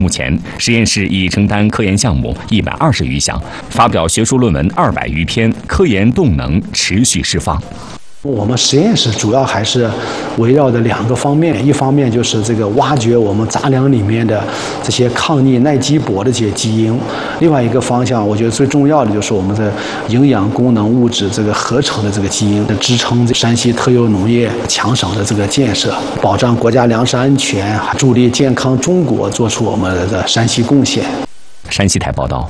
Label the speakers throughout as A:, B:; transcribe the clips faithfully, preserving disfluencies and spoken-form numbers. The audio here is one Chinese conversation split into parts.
A: 目前，实验室已承担科研项目一百二十余项，发表学术论文二百余篇，科研动能持续释放。
B: 我们实验室主要还是围绕着两个方面，一方面就是这个挖掘我们杂粮里面的这些抗逆耐积薄的这些基因，另外一个方向，我觉得最重要的就是我们的营养功能物质这个合成的这个基因，支撑山西特有农业强省的这个建设，保障国家粮食安全，助力健康中国做出我们的山西贡献。
A: 山西台报道。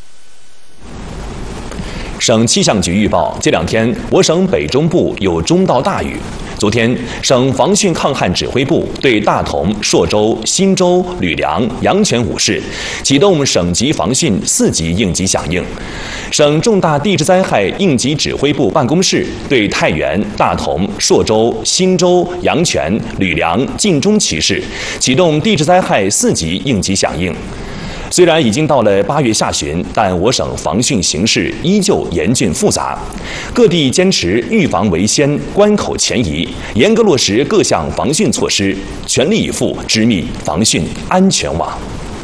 C: 省气象局预报，这两天我省北中部有中到大雨。昨天，省防汛抗旱指挥部对大同、朔州、忻州、吕梁、阳泉五市启动省级防汛四级应急响应。省重大地质灾害应急指挥部办公室对太原、大同、朔州、忻州、阳泉、吕梁、晋中七市启动地质灾害四级应急响应。 虽然已经到了八月下旬，但我省防汛形势依旧严峻复杂，各地坚持预防为先，关口前移，严格落实各项防汛措施，全力以赴织密防汛安全网。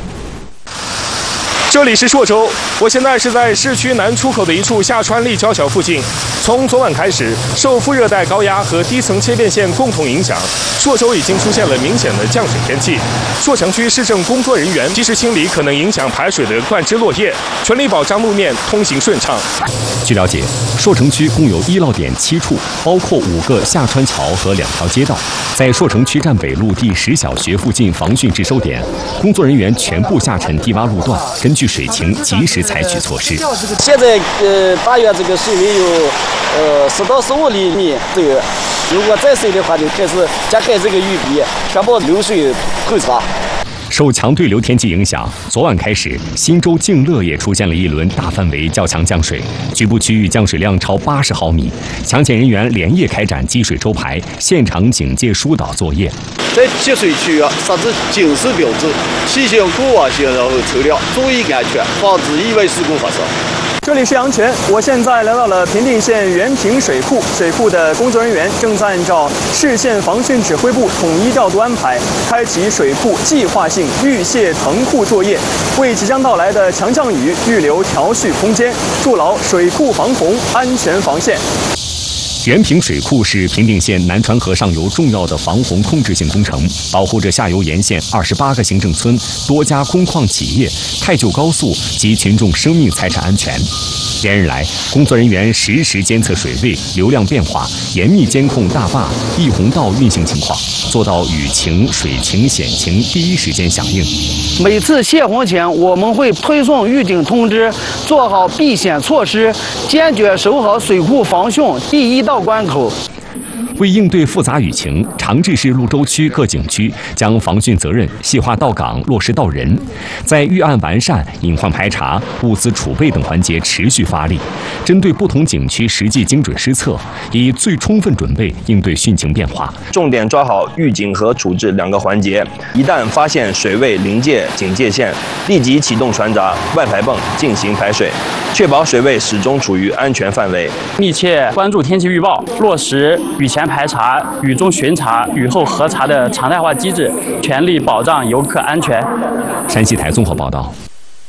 D: 这里是朔州，我现在是在市区南出口的一处下川立交桥附近。从昨晚开始，受副热带高压和低层切变线共同影响，朔州已经出现了明显的降水天气。朔城区市政工作人员及时清理可能影响排水的灌枝落叶，全力保障路面通行顺畅。
A: 据了解，朔城区共有医疗点七处，包括五个下川桥和两条街道。在朔城区站北路第十小学附近防汛值收点，工作人员全部下沉低洼路段，根据水情及时采取措施。
E: 现在呃八月这个水位有呃十到十五厘米左右，如果再水的话，就开始加盖这个雨壁，确保流水透畅。
A: 受强对流天气影响，昨晚开始，忻州静乐也出现了一轮大范围较强降水，局部区域降水量超八十毫米。抢险人员连夜开展积水抽排、现场警戒疏导作业。
F: 在积水区啊，设置警示标志，提醒过往线然后车辆注意安全，防止意外事故发生。
D: 这里是阳泉，我现在来到了平定县原平水库，水库的工作人员正在按照市县防汛指挥部统一调度安排，开启水库计划性预泄腾库作业，为即将到来的强降雨预留调蓄空间，筑牢水库防洪安全防线。
A: 原平水库是平定县南川河上游重要的防洪控制性工程，保护着下游沿线二十八个行政村、多家工矿企业、太旧高速及群众生命财产安全。连日来，工作人员实时监测水位、流量变化，严密监控大坝、溢洪道运行情况，做到雨情、水情、险情第一时间响应。
G: 每次泄洪前，我们会推送预警通知，做好避险措施，坚决守好水库防汛第一道关口。
A: 为应对复杂雨情，长治市潞州区各景区将防汛责任细化到岗，落实到人，在预案完善、隐患排查、物资储备等环节持续发力，针对不同景区实际精准施策，以最充分准备应对汛情变化。
H: 重点抓好预警和处置两个环节，一旦发现水位临界警戒线，立即启动船闸、外排泵进行排水，确保水位始终处于安全范围。
I: 密切关注天气预报，落实雨前排查、雨中巡查、雨后核查的常态化机制，全力保障游客安全。
A: 山西台综合报道。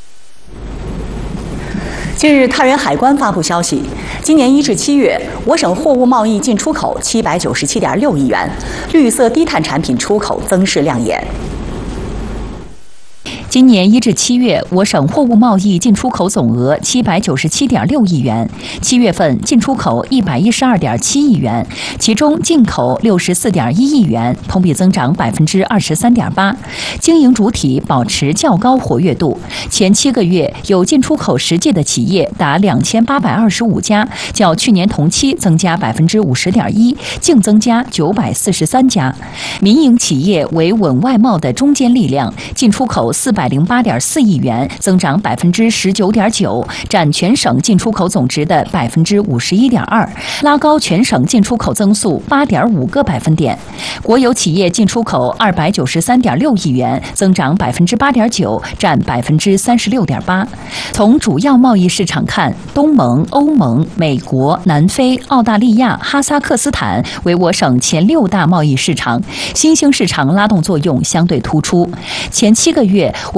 J: 近日，太原海关发布消息，今年一至七月，我省货物贸易进出口七百九十七点六亿元，绿色低碳产品出口增势亮眼。
K: 今年一至七月，我省货物贸易进出口总额七百九十七点六亿元，七月份进出口一百一十二点七亿元，其中进口六十四点一亿元，同比增长百分之二十三点八，经营主体保持较高活跃度。前七个月有进出口实际的企业达两千八百二十五家，较去年同期增加百分之五十点一，净增加九百四十三家。民营企业为稳外贸的中坚力量，进出口四百零八点四亿元，增长百分之十九点九，占全省进出口总值的百分之五十一点二，拉高全省进出口增速八点五个百分点。国有企业进出口二百九十三点六亿元，增长百分之八点九，占百分之三十六点八。从主要贸易市场看，东盟、欧盟、美国、南非、澳大利亚、哈萨克斯坦为我省前六大贸易市场，新兴市场拉动作用相对突出。前七个月，